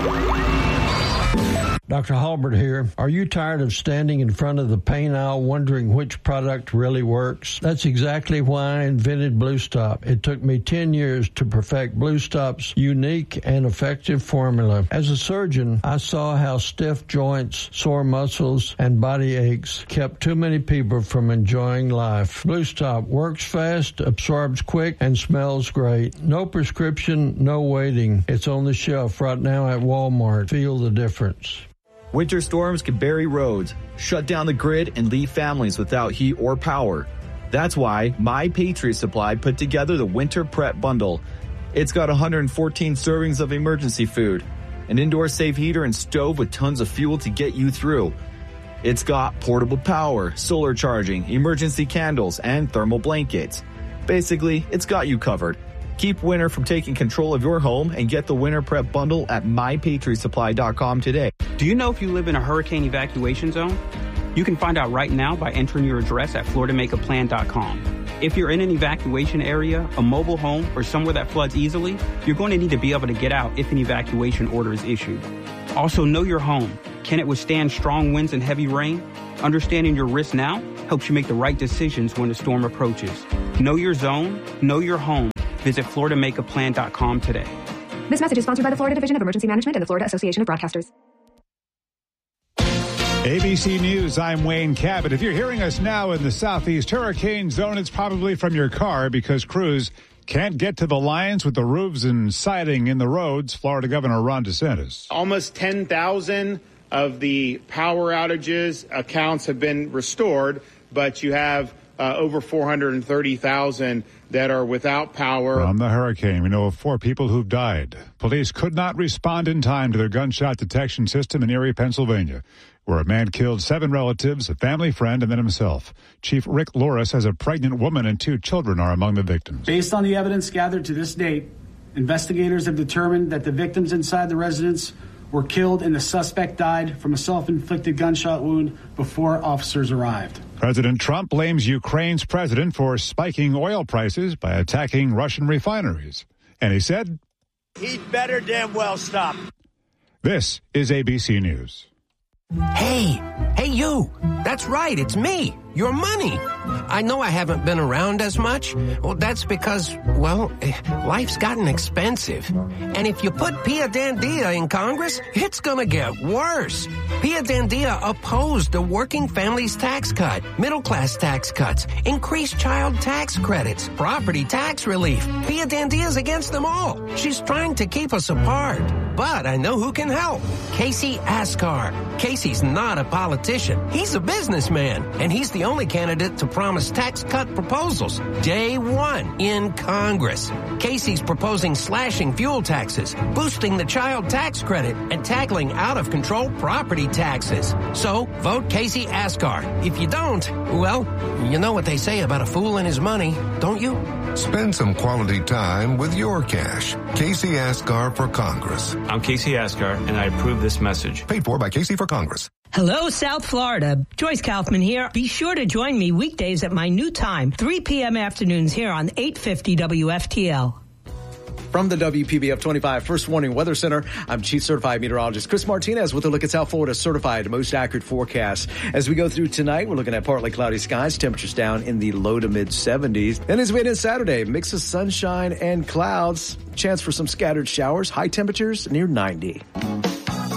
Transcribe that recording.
Dr. Halbert here. Are you tired of standing in front of the paint aisle wondering which product really works? That's exactly why I invented Blue Stop. It took me 10 years to perfect Blue Stop's unique and effective formula. As a surgeon, I saw how stiff joints, sore muscles, and body aches kept too many people from enjoying life. Blue Stop works fast, absorbs quick, and smells great. No prescription, no waiting. It's on the shelf right now at Walmart. Feel the difference. Winter storms can bury roads, shut down the grid, and leave families without heat or power. That's why My Patriot Supply put together the Winter Prep Bundle. It's got 114 servings of emergency food, an indoor safe heater and stove with tons of fuel to get you through. It's got portable power, solar charging, emergency candles, and thermal blankets. Basically, it's got you covered. Keep winter from taking control of your home and get the Winter Prep Bundle at MyPatriotSupply.com today. Do you know if you live in a hurricane evacuation zone? You can find out right now by entering your address at FloridaMakeAPlan.com. If you're in an evacuation area, a mobile home, or somewhere that floods easily, you're going to need to be able to get out if an evacuation order is issued. Also, know your home. Can it withstand strong winds and heavy rain? Understanding your risk now helps you make the right decisions when the storm approaches. Know your zone, know your home. Visit FloridaMakeAPlan.com today. This message is sponsored by the Florida Division of Emergency Management and the Florida Association of Broadcasters. ABC News, I'm Wayne Cabot. If you're hearing us now in the southeast hurricane zone, it's probably from your car because crews can't get to the lines with the roofs and siding in the roads. Florida Governor Ron DeSantis. Almost 10,000 of the power outages accounts have been restored, but you have over 430,000 that are without power. From the hurricane, we know of 4 people who've died. Police could not respond in time to their gunshot detection system in Erie, Pennsylvania, where a man killed 7 relatives, a family friend, and then himself. Chief Rick Loris says a pregnant woman and 2 children are among the victims. Based on the evidence gathered to this date, investigators have determined that the victims inside the residence were killed and the suspect died from a self-inflicted gunshot wound before officers arrived. President Trump blames Ukraine's president for spiking oil prices by attacking Russian refineries. And he said, "He'd better damn well stop." This is ABC News. Hey you! That's right, it's me, your money. I know I haven't been around as much. Well, that's because, life's gotten expensive. And if you put Pia Dandia in Congress, it's gonna get worse. Pia Dandia opposed the working families tax cut, middle class tax cuts, increased child tax credits, property tax relief. Pia Dandia's against them all. She's trying to keep us apart. But I know who can help. Casey Askar. Casey's not a politician. He's a businessman. And he's the only candidate to promise tax cut proposals day one in Congress. Casey's proposing slashing fuel taxes, boosting the child tax credit, and tackling out-of-control property taxes. So, vote Casey Askar. If you don't, you know what they say about a fool and his money, don't you? Spend some quality time with your cash. Casey Askar for Congress. I'm Casey Askar, and I approve this message. Paid for by Casey for Congress. Hello, South Florida. Joyce Kaufman here. Be sure to join me weekdays at my new time, 3 p.m. afternoons here on 850 WFTL. From the WPBF 25 First Warning Weather Center, I'm Chief Certified Meteorologist Chris Martinez with a look at South Florida's certified most accurate forecast. As we go through tonight, we're looking at partly cloudy skies, temperatures down in the low to mid 70s. And as we head into Saturday, mix of sunshine and clouds, chance for some scattered showers, high temperatures near 90.